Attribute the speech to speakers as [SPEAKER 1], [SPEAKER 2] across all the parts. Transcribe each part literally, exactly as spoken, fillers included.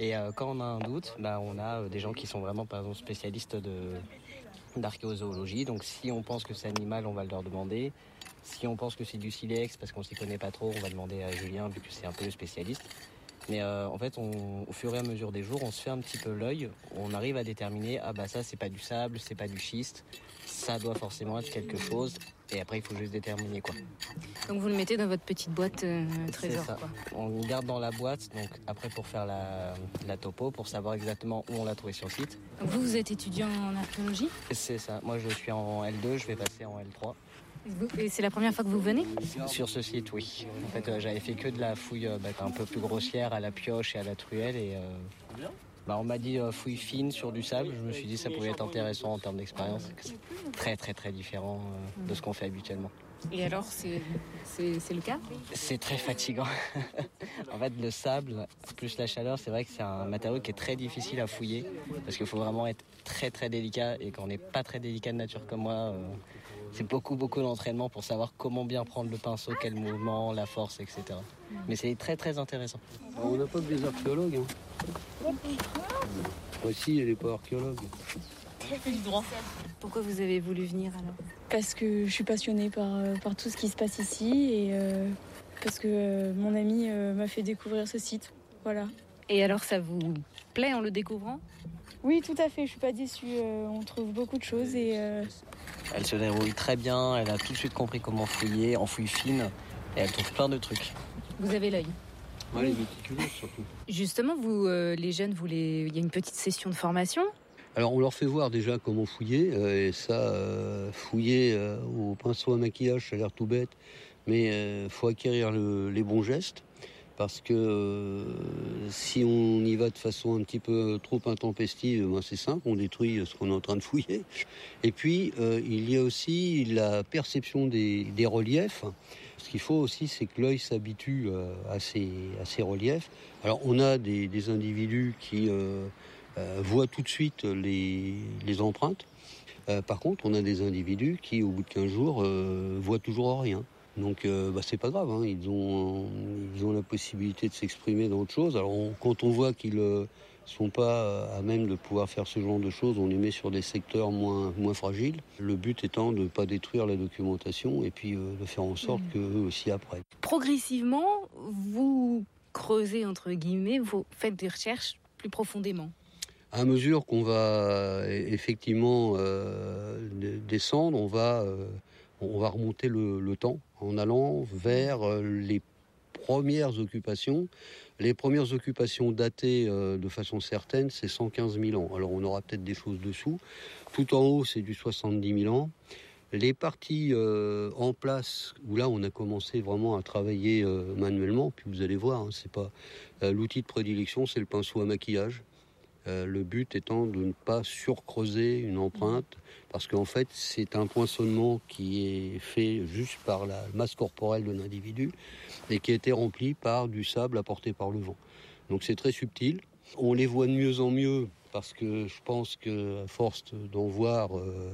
[SPEAKER 1] Et euh, quand on a un doute, bah, on a euh, des gens qui sont vraiment, par exemple, spécialistes de, d'archéozoologie. Donc si on pense que c'est animal, on va leur demander. Si on pense que c'est du silex, parce qu'on s'y connaît pas trop, on va demander à Julien, vu que c'est un peu le spécialiste. Mais euh, en fait, on, au fur et à mesure des jours, on se fait un petit peu l'œil. On arrive à déterminer, ah bah ça, c'est pas du sable, c'est pas du schiste. Ça doit forcément être quelque chose. Et après, il faut juste déterminer quoi.
[SPEAKER 2] Donc vous le mettez dans votre petite boîte euh, trésor.
[SPEAKER 1] C'est ça.
[SPEAKER 2] Quoi.
[SPEAKER 1] On le garde dans la boîte, donc après pour faire la, la topo, pour savoir exactement où on l'a trouvé sur le site.
[SPEAKER 2] Donc vous, vous êtes étudiant en archéologie ?
[SPEAKER 1] C'est ça. Moi, je suis en L deux, je vais passer en L trois.
[SPEAKER 2] Et c'est la première fois que vous venez ?
[SPEAKER 1] Sur ce site, oui. En fait, euh, j'avais fait que de la fouille euh, bah, un peu plus grossière à la pioche et à la truelle. Et euh, bah, on m'a dit euh, fouille fine sur du sable. Je me suis dit que ça pouvait être intéressant en termes d'expérience. C'est très, très, très différent euh, de ce qu'on fait habituellement.
[SPEAKER 2] Et alors, c'est, c'est, c'est le cas ?
[SPEAKER 1] C'est très fatigant. En fait, le sable, plus la chaleur, c'est vrai que c'est un matériau qui est très difficile à fouiller. Parce qu'il faut vraiment être très, très délicat. Et quand on n'est pas très délicat de nature comme moi... Euh, c'est beaucoup, beaucoup d'entraînement pour savoir comment bien prendre le pinceau, quel mouvement, la force, et cetera. Mais c'est très, très intéressant.
[SPEAKER 3] Alors, on n'a pas que des archéologues. Hein. Voici, elle n'est pas archéologue.
[SPEAKER 2] Pourquoi vous avez voulu venir alors ?
[SPEAKER 4] Parce que je suis passionnée par, par tout ce qui se passe ici et euh, parce que euh, mon ami euh, m'a fait découvrir ce site. Voilà.
[SPEAKER 2] Et alors, ça vous plaît en le découvrant ?
[SPEAKER 4] Oui, tout à fait, je suis pas déçue. Euh, on trouve beaucoup de choses et... Euh...
[SPEAKER 1] Elle se débrouille très bien, elle a tout de suite compris comment fouiller, en fouille fine, et elle trouve plein de trucs.
[SPEAKER 2] Vous avez l'œil ?
[SPEAKER 3] Ouais, les méticuleux surtout.
[SPEAKER 2] Justement, vous, euh, les jeunes, vous les... il y a une petite session de formation ?
[SPEAKER 3] Alors on leur fait voir déjà comment fouiller, euh, et ça, euh, fouiller euh, au pinceau à maquillage, ça a l'air tout bête, mais il euh, faut acquérir le, les bons gestes, parce que euh, si on y va de façon un petit peu trop intempestive, ben c'est simple, on détruit ce qu'on est en train de fouiller. Et puis euh, il y a aussi la perception des, des reliefs. Ce qu'il faut aussi, c'est que l'œil s'habitue euh, à, ces, à ces reliefs. Alors on a des, des individus qui... Euh, Euh, voit tout de suite les, les empreintes. Euh, par contre, on a des individus qui, au bout de quinze jours, euh, voient toujours rien. Donc, euh, bah, c'est pas grave. Hein. Ils ont, ils ont la possibilité de s'exprimer dans autre chose. Alors, on, quand on voit qu'ils ne euh, sont pas à même de pouvoir faire ce genre de choses, on les met sur des secteurs moins, moins fragiles. Le but étant de ne pas détruire la documentation et puis euh, de faire en sorte mmh. qu'eux aussi apprennent.
[SPEAKER 2] Progressivement, vous creusez, entre guillemets, vous faites des recherches plus profondément.
[SPEAKER 3] À mesure qu'on va effectivement euh, descendre, on va, euh, on va remonter le, le temps en allant vers les premières occupations. Les premières occupations datées euh, de façon certaine, c'est cent quinze mille ans. Alors on aura peut-être des choses dessous. Tout en haut, c'est du soixante-dix mille ans. Les parties euh, en place, où là on a commencé vraiment à travailler euh, manuellement, puis vous allez voir, hein, c'est pas euh, l'outil de prédilection, c'est le pinceau à maquillage. Euh, le but étant de ne pas surcreuser une empreinte, parce qu'en fait, c'est un poinçonnement qui est fait juste par la masse corporelle de l'individu et qui a été rempli par du sable apporté par le vent. Donc c'est très subtil. On les voit de mieux en mieux, parce que je pense qu'à force d'en voir, euh,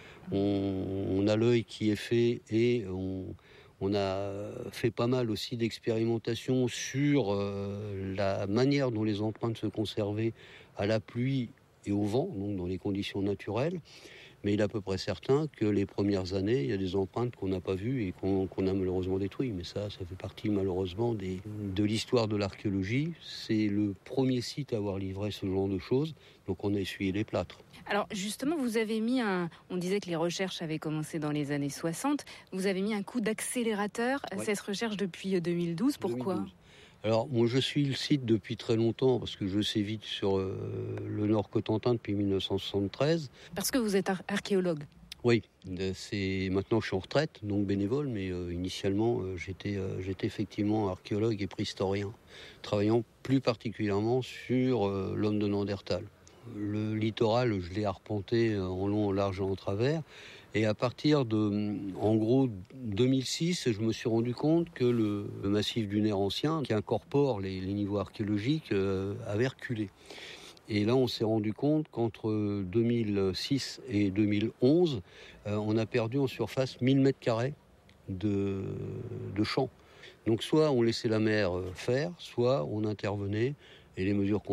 [SPEAKER 3] on, on a l'œil qui est fait et on... On a fait pas mal aussi d'expérimentations sur euh, la manière dont les empreintes se conservaient à la pluie et au vent, donc dans les conditions naturelles. Mais il est à peu près certain que les premières années, il y a des empreintes qu'on n'a pas vues et qu'on, qu'on a malheureusement détruites. Mais ça, ça fait partie malheureusement des, de l'histoire de l'archéologie. C'est le premier site à avoir livré ce genre de choses, donc on a essuyé les plâtres.
[SPEAKER 2] Alors justement, vous avez mis un... On disait que les recherches avaient commencé dans les années soixante. Vous avez mis un coup d'accélérateur à ouais. cette recherche depuis deux mille douze. Pourquoi ? deux mille douze.
[SPEAKER 3] Alors, moi, je suis le site depuis très longtemps, parce que je sévis sur euh, le Nord-Cotentin depuis dix-neuf cent soixante-treize.
[SPEAKER 2] Parce que vous êtes ar- archéologue ?
[SPEAKER 3] Oui, c'est... maintenant je suis en retraite, donc bénévole, mais euh, initialement, euh, j'étais, euh, j'étais effectivement archéologue et préhistorien, travaillant plus particulièrement sur euh, l'homme de Néandertal. Le littoral, je l'ai arpenté en long, en large et en travers. Et à partir de, en gros, deux mille six, je me suis rendu compte que le, le massif dunaire ancien, qui incorpore les, les niveaux archéologiques, euh, avait reculé. Et là, on s'est rendu compte qu'entre deux mille six et deux mille onze, euh, on a perdu en surface mille mètres carrés de, de champs. Donc soit on laissait la mer faire, soit on intervenait, et les mesures qu'on